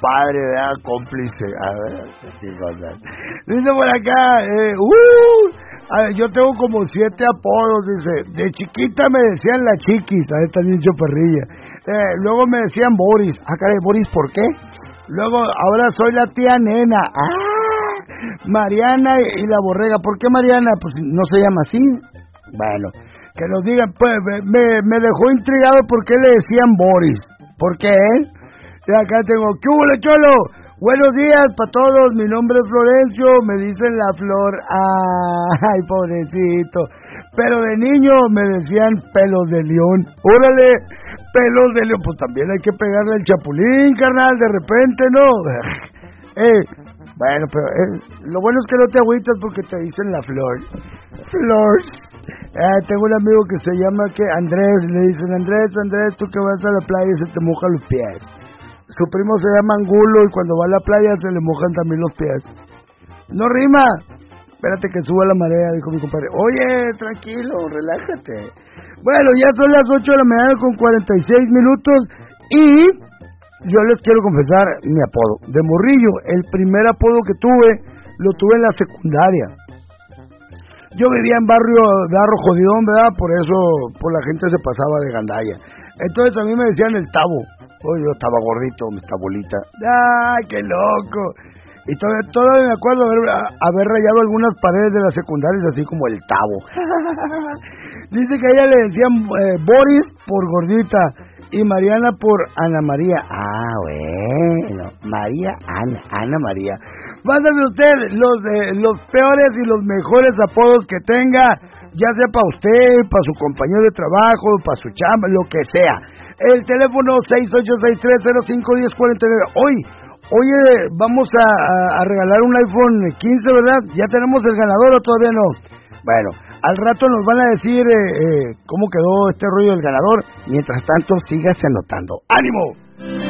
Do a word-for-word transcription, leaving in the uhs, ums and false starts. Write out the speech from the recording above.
compadre, ¿verdad? Cómplice. A ver, qué cosas. Dice por acá, eh, uh, a ver, yo tengo como siete apodos, dice. De chiquita me decían la chiquis, a esta bien choperrilla. Eh, luego me decían Boris. Ah, caray, ¿Boris por qué? Luego, ahora soy la tía nena. Ah, Mariana y, y la borrega. ¿Por qué Mariana? Pues no se llama así. Bueno, que nos digan, pues, me, me dejó intrigado por qué le decían Boris. ¿Por qué? Y acá tengo, ¿qué hubo, Cholo? Buenos días para todos, mi nombre es Florencio, me dicen La Flor. Ay, pobrecito. Pero de niño me decían Pelos de León. Órale, Pelos de León. Pues también hay que pegarle al chapulín, carnal, de repente, ¿no? eh, bueno, pero eh, lo bueno es que no te agüitas porque te dicen La Flor. Flor. Eh, tengo un amigo que se llama que Andrés, le dicen Andrés, Andrés, tú que vas a la playa se te mojan los pies. Su primo se llama Angulo y cuando va a la playa se le mojan también los pies. No rima. Espérate que suba la marea, dijo mi compadre. Oye, tranquilo, relájate. Bueno, ya son las ocho de la mañana con cuarenta y seis minutos y yo les quiero confesar mi apodo. De morrillo, el primer apodo que tuve, lo tuve en la secundaria. Yo vivía en barrio, barrio jodidón, ¿verdad? Por eso, por la gente se pasaba de gandalla. Entonces a mí me decían el Tabo. Oye, yo estaba gordito, mi tabolita. ¡Ay, qué loco! Y todavía, todavía me acuerdo haber, haber rayado algunas paredes de las secundarias así como el Tabo. Dice que a ella le decían eh, Boris por gordita y Mariana por Ana María. Ah, bueno, María Ana, Ana María. Mándame usted los eh, los peores y los mejores apodos que tenga, ya sea para usted, para su compañero de trabajo, para su chamba, lo que sea. El teléfono seis ocho seis tres cero cinco uno cero cuatro nueve. Hoy, oye, vamos a, a, a regalar un iPhone quince, ¿verdad? ¿Ya tenemos el ganador o todavía no? Bueno, al rato nos van a decir eh, eh, cómo quedó este rollo del ganador. Mientras tanto, sígase anotando. ¡Ánimo!